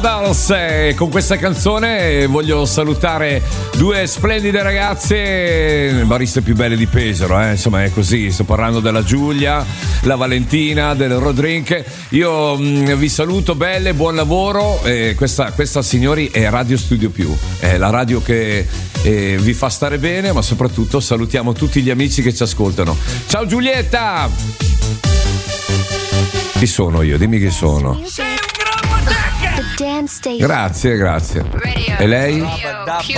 Models. Con questa canzone voglio salutare due splendide ragazze, bariste più belle di Pesaro, insomma è così. Sto parlando della Giulia, la Valentina, del Rodrink. Io vi saluto, belle, buon lavoro. Questa signori è Radio Studio Più, è la radio che vi fa stare bene, ma soprattutto salutiamo tutti gli amici che ci ascoltano. Ciao Giulietta! Chi sono io? Dimmi chi sono. Grazie. E lei?